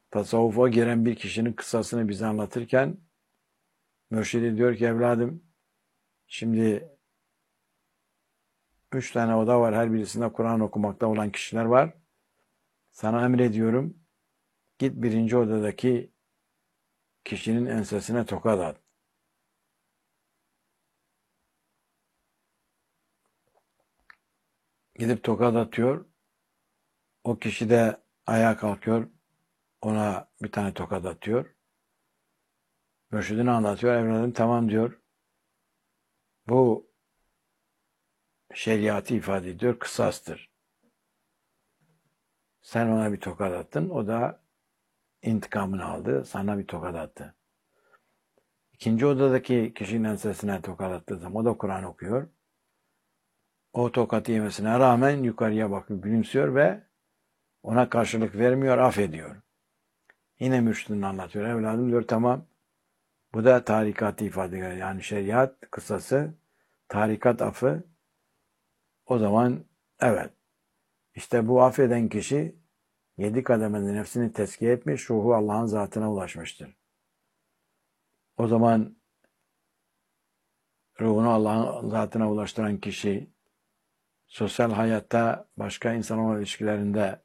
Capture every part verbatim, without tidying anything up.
tasavvufa giren bir kişinin kıssasını bize anlatırken mürşidi diyor ki evladım şimdi üç tane oda var. Her birisinde Kur'an okumakta olan kişiler var. Sana emrediyorum. Git birinci odadaki kişinin ensesine tokat at. Gidip tokat atıyor. O kişi de ayağa kalkıyor. Ona bir tane tokat atıyor. Mürşidine anlatıyor. Evladım tamam diyor. Bu şeriatı ifade ediyor. Kısastır. Sen ona bir tokat attın. O da intikamını aldı. Sana bir tokat attı. İkinci odadaki kişinin ensesine tokat attığı zaman o da Kur'an okuyor. O tokatı yemesine rağmen yukarıya bakıp gülümsüyor ve ona karşılık vermiyor, affediyor. Yine mürşidini anlatıyor. Evladım diyor tamam. Bu da tarikatı ifade ediyor. Yani şeriat kısası, tarikat affı. O zaman evet. İşte bu affeden kişi yedi kademede nefsini tezkiye etmiş, ruhu Allah'ın zatına ulaşmıştır. O zaman ruhunu Allah'ın zatına ulaştıran kişi sosyal hayatta, başka insanlarla ilişkilerinde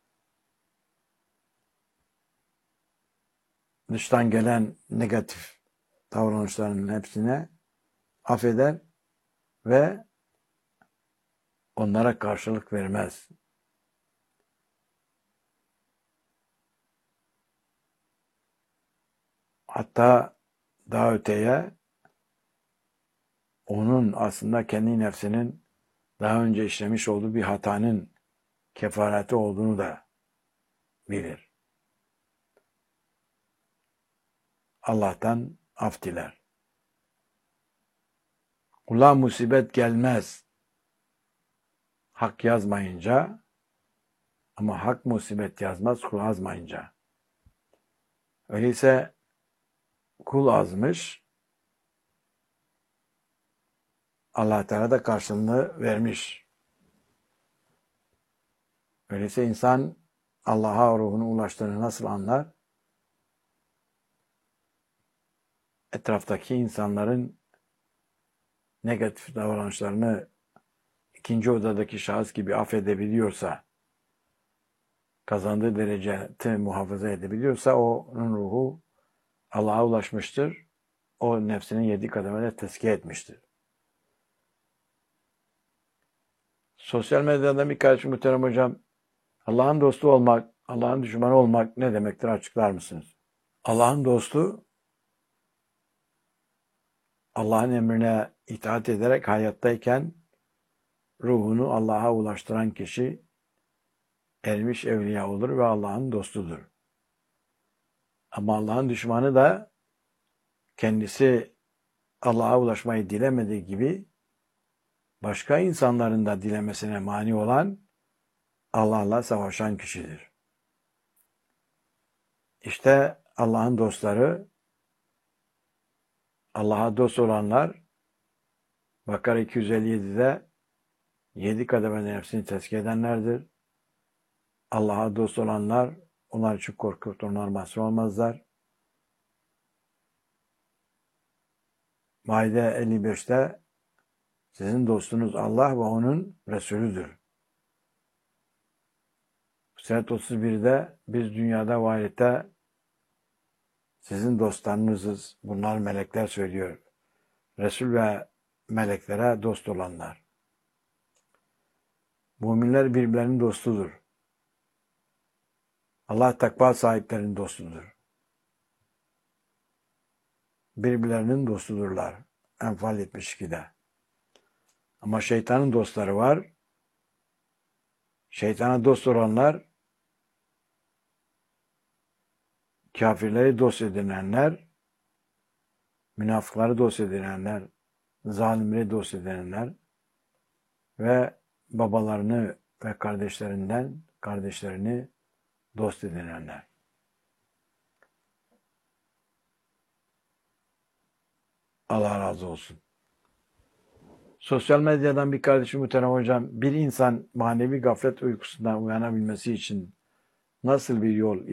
dıştan gelen negatif davranışların hepsine affeder ve onlara karşılık vermez. Hatta daha öteye onun aslında kendi nefsinin daha önce işlemiş olduğu bir hatanın kefareti olduğunu da bilir. Allah'tan af diler. Kula musibet gelmez hak yazmayınca ama hak musibet yazmaz kul azmayınca. Öyleyse kul azmış, Allah Teala da karşılığını vermiş. Öyleyse insan Allah'a ruhunu ulaştığını nasıl anlar? Etraftaki insanların negatif davranışlarını ikinci odadaki şahıs gibi affedebiliyorsa, kazandığı dereceti muhafaza edebiliyorsa onun ruhu Allah'a ulaşmıştır. O nefsinin yedi kademede tezkiye etmiştir. Sosyal medyada bir kardeşim muhterem hocam, Allah'ın dostu olmak, Allah'ın düşmanı olmak ne demektir açıklar mısınız? Allah'ın dostu, Allah'ın emrine itaat ederek hayattayken ruhunu Allah'a ulaştıran kişi ermiş evliya olur ve Allah'ın dostudur. Ama Allah'ın düşmanı da kendisi Allah'a ulaşmayı dilemediği gibi başka insanların da dilemesine mani olan Allah'la savaşan kişidir. İşte Allah'ın dostları, Allah'a dost olanlar Bakara iki yüz elli yedi'de yedi kademede nefsini tezkiye edenlerdir. Allah'a dost olanlar onlar için korkup onlar mahzun olmazlar. Maide elli beş'te sizin dostunuz Allah ve onun Resulüdür. Fussilet otuz bir'de biz dünyada ve ahirette sizin dostlarınızız. Bunlar melekler söylüyor. Resul ve meleklere dost olanlar. Müminler birbirlerinin dostudur. Allah takva sahiplerinin dostudur. Birbirlerinin dostudurlar. Enfal yetmiş iki'de. Ama şeytanın dostları var. Şeytana dost olanlar, kafirleri dost edinenler, münafıkları dost edinenler, zalimleri dost edinenler ve babalarını ve kardeşlerinden kardeşlerini dost edinenler. Allah razı olsun. Sosyal medyadan bir kardeşim muhterem hocam, bir insan manevi gaflet uykusundan uyanabilmesi için nasıl bir yol